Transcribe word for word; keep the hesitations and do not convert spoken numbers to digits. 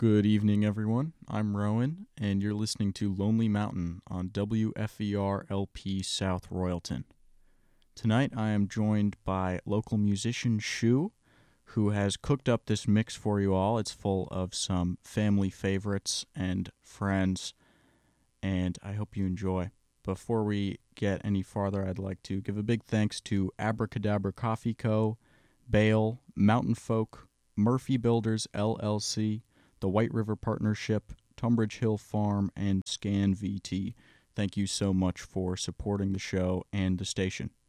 Good evening, everyone. I'm Rowan, and you're listening to Lonely Mountain on W F E R L P South Royalton. Tonight, I am joined by local musician Shu, who has cooked up this mix for you all. It's full of some family favorites and friends, and I hope you enjoy. Before we get any farther, I'd like to give a big thanks to Abracadabra Coffee Co., Bale, Mountain Folk, Murphy Builders L L C, the White River Partnership, Tunbridge Hill Farm, and Scan V T. Thank you so much for supporting the show and the station.